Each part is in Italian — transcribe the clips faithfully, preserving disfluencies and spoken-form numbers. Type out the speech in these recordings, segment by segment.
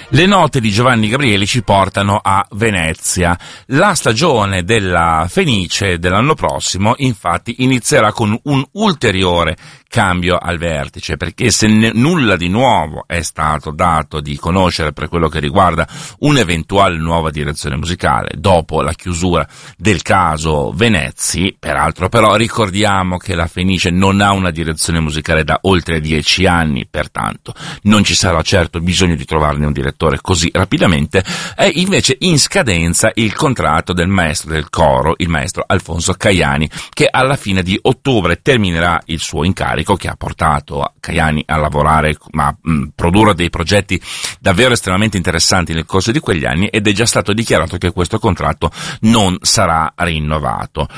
Le note di Giovanni Gabrieli ci portano a Venezia. La stagione della Fenice dell'anno prossimo, infatti, inizierà con un ulteriore cambio al vertice, perché se ne, nulla di nuovo è stato dato di conoscere per quello che riguarda un'eventuale nuova direzione musicale dopo la chiusura del caso Venezi, peraltro però ricordiamo che la Fenice non ha una direzione musicale da oltre dieci anni, pertanto non ci sarà certo bisogno di trovarne un direttore così rapidamente. È invece in scadenza il contratto del maestro del coro, il maestro Alfonso Caiani, che alla fine di ottobre terminerà il suo incarico, che ha portato Caiani a lavorare, ma a mh, produrre dei progetti davvero estremamente interessanti nel corso di quegli anni, ed è già stato dichiarato che questo contratto non sarà rinnovato.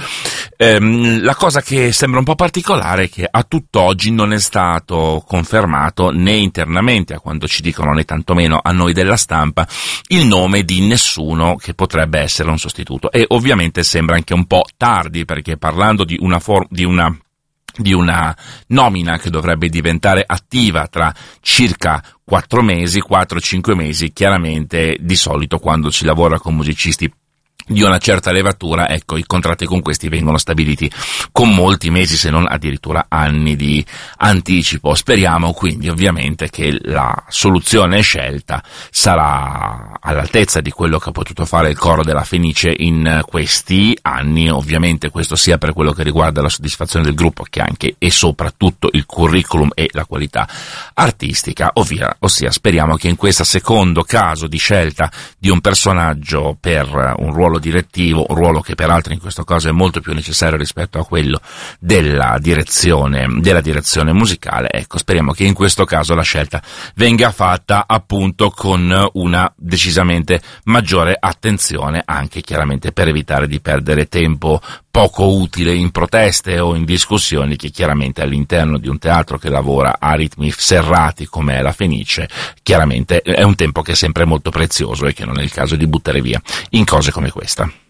Ehm, la cosa che sembra un po' particolare è che a tutt'oggi non è stato confermato né internamente, a quanto ci dicono, né tantomeno a noi della stampa, il nome di nessuno che potrebbe essere un sostituto. E ovviamente sembra anche un po' tardi, perché parlando di una forma, di una di una nomina che dovrebbe diventare attiva tra circa quattro mesi, quattro cinque mesi, chiaramente di solito quando si lavora con musicisti di una certa levatura, ecco, i contratti con questi vengono stabiliti con molti mesi, se non addirittura anni di anticipo. Speriamo quindi ovviamente che la soluzione scelta sarà all'altezza di quello che ha potuto fare il coro della Fenice in questi anni, ovviamente questo sia per quello che riguarda la soddisfazione del gruppo, che anche e soprattutto il curriculum e la qualità artistica, ovvia, ossia speriamo che in questo secondo caso di scelta di un personaggio per un ruolo direttivo, un ruolo che peraltro in questo caso è molto più necessario rispetto a quello della direzione della direzione musicale, ecco, speriamo che in questo caso la scelta venga fatta appunto con una decisamente maggiore attenzione, anche chiaramente per evitare di perdere tempo poco utile in proteste o in discussioni che chiaramente all'interno di un teatro che lavora a ritmi serrati come è la Fenice, chiaramente è un tempo che è sempre molto prezioso e che non è il caso di buttare via in cose come questa.